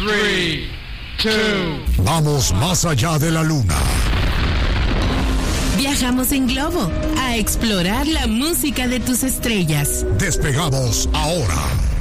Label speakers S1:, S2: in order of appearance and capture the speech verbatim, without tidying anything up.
S1: three, two.
S2: Vamos más allá de la luna.
S3: Viajamos en globo a explorar la música de tus estrellas.
S2: Despegamos ahora.